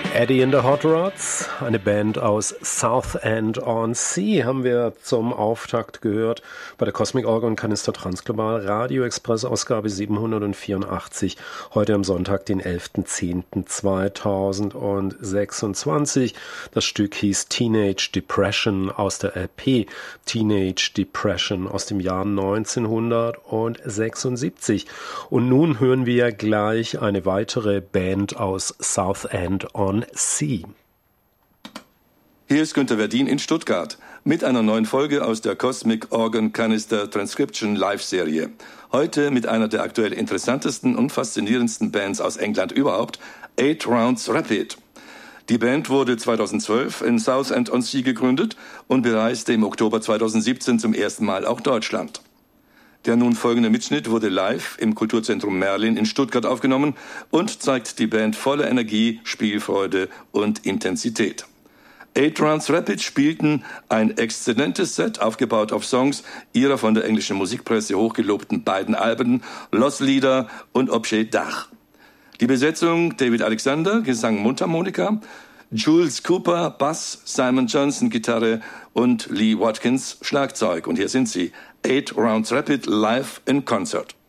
Eddie and the Hot Rods, eine Band aus Southend-on-Sea, haben wir zum Auftakt gehört bei der Cosmic Organ Kanister Transglobal Radio Express Ausgabe 784, heute am Sonntag, den 11.10.2026. Das Stück hieß Teenage Depression aus der LP Teenage Depression aus dem Jahr 1976. Und nun hören wir gleich eine weitere Band aus Southend-on-Sea. Hier ist Günter Verdien in Stuttgart mit einer neuen Folge aus der Cosmic Organ Canister Transcription Live-Serie. Heute mit einer der aktuell interessantesten und faszinierendsten Bands aus England überhaupt, 8 Rounds Rapid. Die Band wurde 2012 in Southend-on-Sea gegründet und bereiste im Oktober 2017 zum ersten Mal auch Deutschland. Der nun folgende Mitschnitt wurde live im Kulturzentrum Merlin in Stuttgart aufgenommen und zeigt die Band voller Energie, Spielfreude und Intensität. 8 Rounds Rapid spielten ein exzellentes Set, aufgebaut auf Songs ihrer von der englischen Musikpresse hochgelobten beiden Alben Lost Leader und Objet d'Art. Die Besetzung: David Alexander, Gesang, Mundharmonika, Jules Cooper, Bass, Simon Johnson, Gitarre und Lee Watkins, Schlagzeug. Und hier sind sie, 8 Rounds Rapid live in concert.